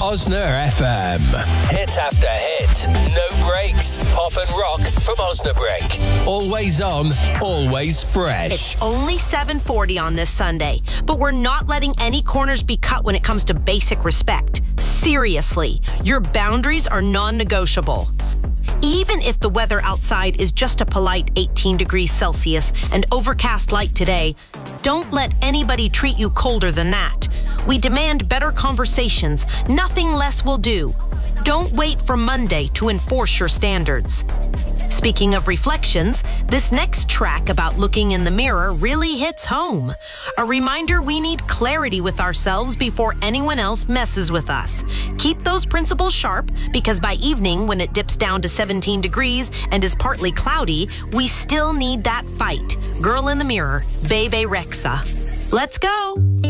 Osna FM. Hit after hit. No breaks. Pop and rock from Osnabrück. Always on, always fresh. It's only 7:40 on this Sunday, but we're not letting any corners be cut when it comes to basic respect. Seriously, your boundaries are non-negotiable. Even if the weather outside is just a polite 18 degrees Celsius and overcast light today, don't let anybody treat you colder than that. We demand better conversations. Nothing less will do. Don't wait for Monday to enforce your standards. Speaking of reflections, this next track about looking in the mirror really hits home. A reminder we need clarity with ourselves before anyone else messes with us. Keep those principles sharp, because by evening, when it dips down to 17 degrees and is partly cloudy, we still need that fight. Girl in the Mirror, Bebe Rexha. Let's go!